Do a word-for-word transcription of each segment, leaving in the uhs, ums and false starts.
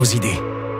Aux idées.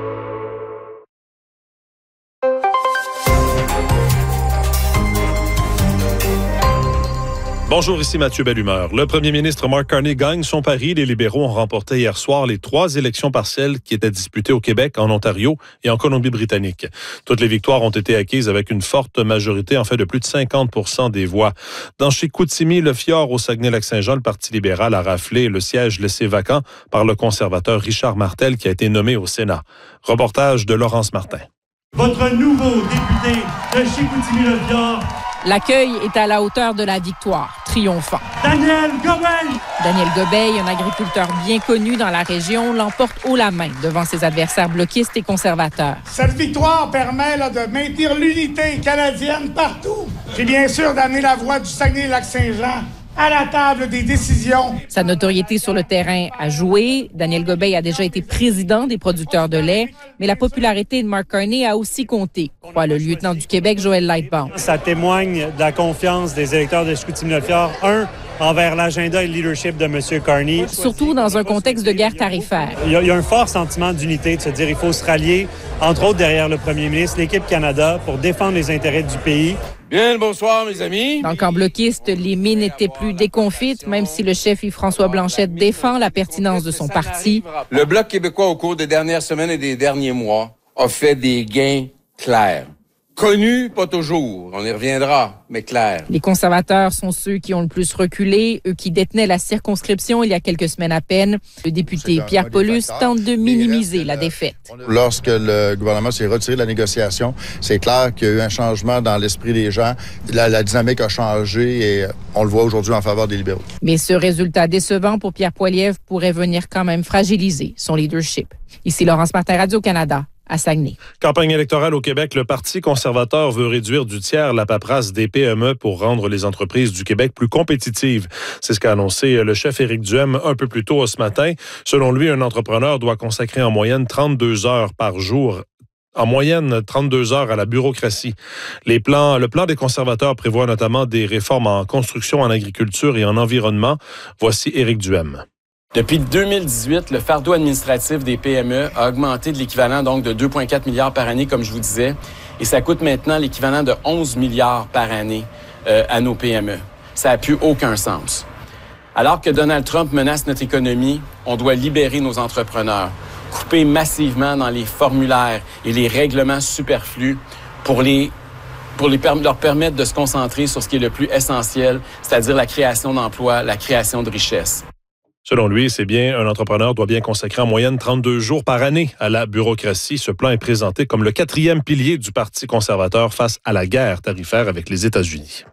Bonjour, ici Mathieu Bellumeur. Le premier ministre Mark Carney gagne son pari. Les libéraux ont remporté hier soir les trois élections partielles qui étaient disputées au Québec, en Ontario et en Colombie-Britannique. Toutes les victoires ont été acquises avec une forte majorité, en fait de plus de cinquante pour cent des voix. Dans Chicoutimi, le Fjord, au Saguenay-Lac-Saint-Jean, le Parti libéral a raflé le siège laissé vacant par le conservateur Richard Martel qui a été nommé au Sénat. Reportage de Laurence Martin. Votre nouveau député de Chicoutimi-le-Fjord. L'accueil est à la hauteur de la victoire, triomphant. Daniel Gobeil! Daniel Gobeil, un agriculteur bien connu dans la région, l'emporte haut la main devant ses adversaires bloquistes et conservateurs. Cette victoire permet là, de maintenir l'unité canadienne partout. Puis bien sûr d'amener la voix du Saguenay-Lac-Saint-Jean à la table des décisions. Sa notoriété sur le terrain a joué. Daniel Gobeil a déjà été président des producteurs de lait, mais la popularité de Mark Carney a aussi compté, croit le lieutenant du Québec, Joël Lightbound. Ça témoigne de la confiance des électeurs de Chicoutimi-le-Fjord, un, envers l'agenda et le leadership de M. Carney. Surtout dans un contexte de guerre tarifaire. Il y a, il y a un fort sentiment d'unité, de se dire qu'il faut se rallier, entre autres derrière le premier ministre, l'équipe Canada, pour défendre les intérêts du pays. Bien, bonsoir, mes amis. Dans le camp bloquiste, les mines n'étaient plus déconfites, même si le chef Yves-François Blanchet défend la pertinence de son parti. Le Bloc québécois, au cours des dernières semaines et des derniers mois, a fait des gains clairs. Connus, pas toujours. On y reviendra, mais clairs. Les conservateurs sont ceux qui ont le plus reculé, eux qui détenaient la circonscription il y a quelques semaines à peine. Le député Pierre Paulus tente de minimiser la défaite. Lorsque le gouvernement s'est retiré de la négociation, c'est clair qu'il y a eu un changement dans l'esprit des gens. La, la dynamique a changé et on le voit aujourd'hui en faveur des libéraux. Mais ce résultat décevant pour Pierre Poilievre pourrait venir quand même fragiliser son leadership. Ici Laurence Martin, Radio-Canada. À Saguenay. Campagne électorale au Québec, le Parti conservateur veut réduire du tiers la paperasse des P M E pour rendre les entreprises du Québec plus compétitives. C'est ce qu'a annoncé le chef Éric Duhem un peu plus tôt ce matin. Selon lui, un entrepreneur doit consacrer en moyenne trente-deux heures par jour En moyenne, trente-deux heures à la bureaucratie. Les plans, le plan des conservateurs prévoit notamment des réformes en construction, en agriculture et en environnement. Voici Éric Duhem. Depuis deux mille dix-huit, le fardeau administratif des P M E a augmenté de l'équivalent donc de deux virgule quatre milliards par année, comme je vous disais, et ça coûte maintenant l'équivalent de onze milliards par année euh, à nos P M E. Ça n'a plus aucun sens. Alors que Donald Trump menace notre économie, on doit libérer nos entrepreneurs, couper massivement dans les formulaires et les règlements superflus pour les pour les, leur permettre de se concentrer sur ce qui est le plus essentiel, c'est-à-dire la création d'emplois, la création de richesses. Selon lui, c'est bien, un entrepreneur doit bien consacrer en moyenne trente-deux jours par année à la bureaucratie. Ce plan est présenté comme le quatrième pilier du Parti conservateur face à la guerre tarifaire avec les États-Unis.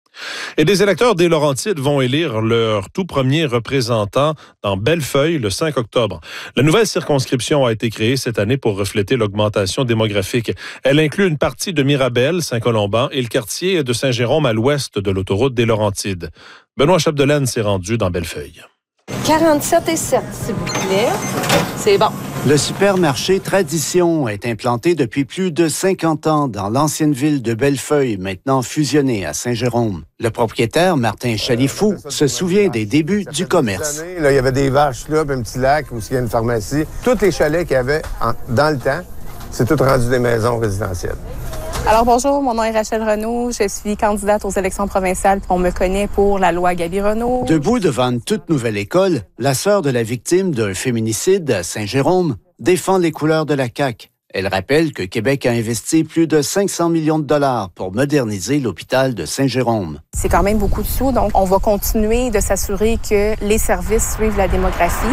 Et des électeurs des Laurentides vont élire leur tout premier représentant dans Bellefeuille le cinq octobre. La nouvelle circonscription a été créée cette année pour refléter l'augmentation démographique. Elle inclut une partie de Mirabel, Saint-Colomban et le quartier de Saint-Jérôme à l'ouest de l'autoroute des Laurentides. Benoît Chapdelaine s'est rendu dans Bellefeuille. quarante-sept et sept, s'il vous plaît. C'est bon. Le supermarché Tradition est implanté depuis plus de cinquante ans dans l'ancienne ville de Bellefeuille, maintenant fusionnée à Saint-Jérôme. Le propriétaire, Martin Chalifou, se souvient des débuts du commerce. Années, là, il y avait des vaches là, puis un petit lac où il y a une pharmacie. Tous les chalets qu'il y avait en, dans le temps, c'est tout rendu des maisons résidentielles. Alors bonjour, mon nom est Rachel Renaud, je suis candidate aux élections provinciales, on me connaît pour la loi Gaby-Renaud. Debout devant une toute nouvelle école, la sœur de la victime d'un féminicide à Saint-Jérôme défend les couleurs de la C A Q. Elle rappelle que Québec a investi plus de cinq cents millions de dollars pour moderniser l'hôpital de Saint-Jérôme. C'est quand même beaucoup de sous, donc on va continuer de s'assurer que les services suivent la démographie.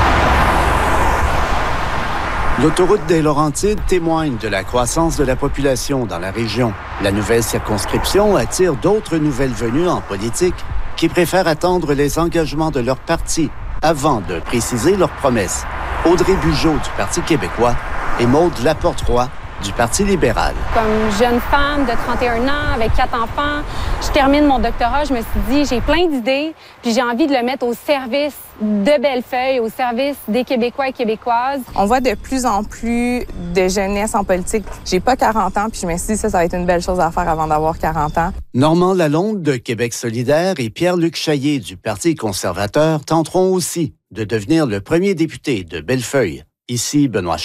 L'autoroute des Laurentides témoigne de la croissance de la population dans la région. La nouvelle circonscription attire d'autres nouvelles venues en politique qui préfèrent attendre les engagements de leur parti avant de préciser leurs promesses. Audrey Bugeaud du Parti québécois et Maude Laporte-Roy du Parti libéral. Comme jeune femme de trente et un ans avec quatre enfants, je termine mon doctorat, je me suis dit, j'ai plein d'idées, puis j'ai envie de le mettre au service de Bellefeuille, au service des Québécois et Québécoises. On voit de plus en plus de jeunesse en politique. J'ai pas quarante ans, puis je me suis dit, ça, ça va être une belle chose à faire avant d'avoir quarante ans. Normand Lalonde de Québec solidaire et Pierre-Luc Chaillé du Parti conservateur tenteront aussi de devenir le premier député de Bellefeuille. Ici, Benoît